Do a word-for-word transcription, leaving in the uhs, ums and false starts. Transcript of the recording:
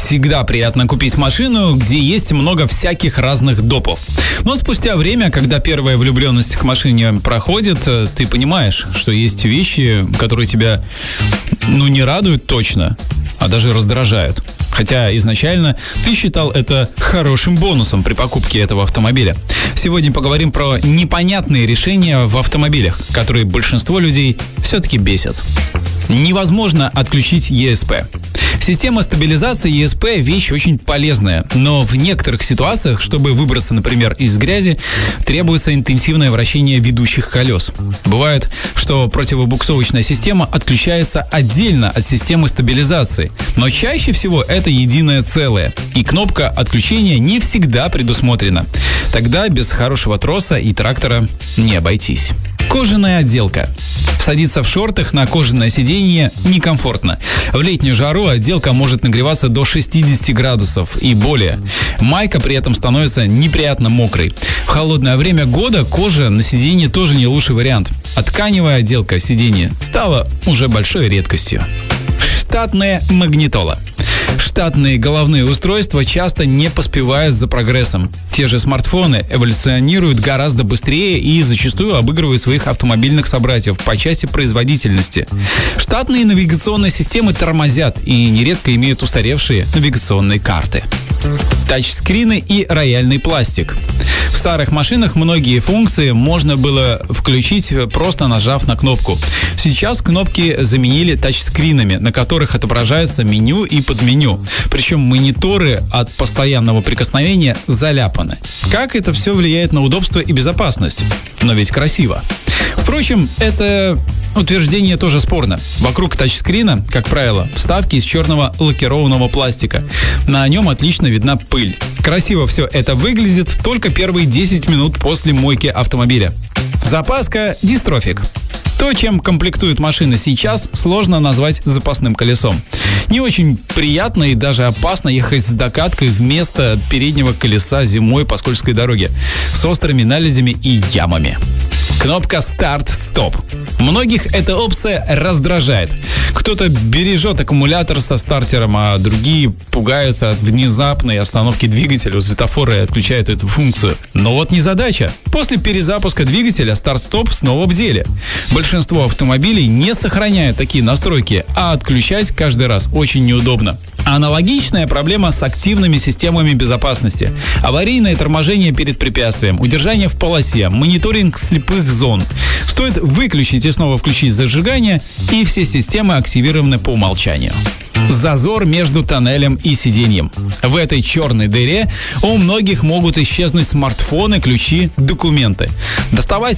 всегда приятно купить машину, где есть много всяких разных допов. Но спустя время, когда первая влюбленность к машине проходит, ты понимаешь, что есть вещи, которые тебя, ну, не радуют точно, а даже раздражают. Хотя изначально ты считал это хорошим бонусом при покупке этого автомобиля. Сегодня поговорим про непонятные решения в автомобилях, которые большинство людей все-таки бесят. Невозможно отключить и эс пи. Система стабилизации и эс пи – вещь очень полезная, но в некоторых ситуациях, чтобы выбраться, например, из грязи, требуется интенсивное вращение ведущих колес. Бывает, что противобуксовочная система отключается отдельно от системы стабилизации, но чаще всего это единое целое, и кнопка отключения не всегда предусмотрена. Тогда без хорошего троса и трактора не обойтись. Кожаная отделка. Садиться в шортах на кожаное сиденье некомфортно. В летнюю жару отделка может нагреваться до шестьдесят градусов и более. Майка при этом становится неприятно мокрой. В холодное время года кожа на сиденье тоже не лучший вариант. А тканевая отделка сиденья стала уже большой редкостью. Штатная магнитола. Штатные головные устройства часто не поспевают за прогрессом. Те же смартфоны эволюционируют гораздо быстрее и зачастую обыгрывают своих автомобильных собратьев по части производительности. Штатные навигационные системы тормозят и нередко имеют устаревшие навигационные карты. Тачскрины и рояльный пластик. В старых машинах многие функции можно было включить, просто нажав на кнопку. Сейчас кнопки заменили тачскринами, на которых отображается меню и подменю. Причем мониторы от постоянного прикосновения заляпаны. Как это все влияет на удобство и безопасность? Но ведь красиво. Впрочем, это утверждение тоже спорно. Вокруг тачскрина, как правило, вставки из черного лакированного пластика. На нем отлично видна пыль. Красиво все это выглядит только первые десять минут после мойки автомобиля. Запаска дистрофик. То, чем комплектуют машины сейчас, сложно назвать запасным колесом. Не очень приятно и даже опасно ехать с докаткой вместо переднего колеса зимой по скользкой дороге с острыми наледями и ямами. Кнопка «Старт-стоп». Многих эта опция раздражает. Кто-то бережет аккумулятор со стартером, а другие пугаются от внезапной остановки двигателя у светофора и отключают эту функцию. Но вот незадача. После перезапуска двигателя старт-стоп снова в деле. Большинство автомобилей не сохраняют такие настройки, а отключать каждый раз очень неудобно. Аналогичная проблема с активными системами безопасности. Аварийное торможение перед препятствием, удержание в полосе, мониторинг слепых зон. Стоит выключить и снова включить зажигание, и все системы активированы по умолчанию. Зазор между тоннелем и сиденьем. В этой черной дыре у многих могут исчезнуть смартфоны, ключи, документы. Доставать